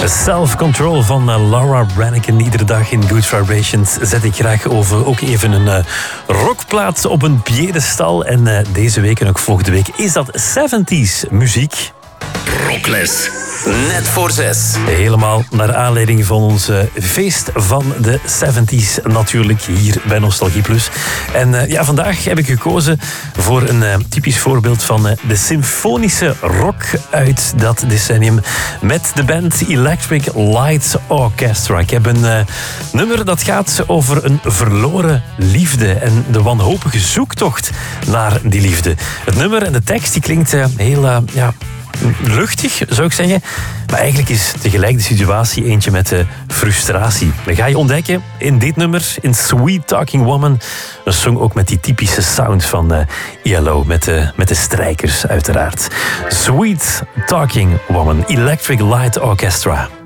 Self-Control van Laura Branigan. Iedere dag in Good Vibrations zet ik graag over ook even een rockplaat op een piedestal. En deze week en ook volgende week is dat 70s muziek. Rockles, net voor 6. Helemaal naar aanleiding van ons feest van de 70s natuurlijk hier bij Nostalgie Plus. En vandaag heb ik gekozen voor een typisch voorbeeld van de symfonische rock uit dat decennium met de band Electric Light Orchestra. Ik heb een nummer dat gaat over een verloren liefde en de wanhopige zoektocht naar die liefde. Het nummer en de tekst die klinkt heel luchtig, zou ik zeggen. Maar eigenlijk is tegelijk de situatie eentje met frustratie. Dat ga je ontdekken in dit nummer, in Sweet Talking Woman. Een song ook met die typische sound van ELO, met de strijkers uiteraard. Sweet Talking Woman, Electric Light Orchestra.